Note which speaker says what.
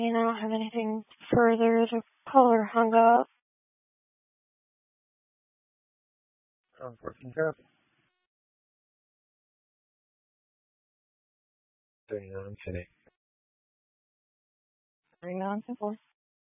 Speaker 1: I don't have anything further to call her hung up.
Speaker 2: Working copy. 39 today.
Speaker 1: 39 to 4.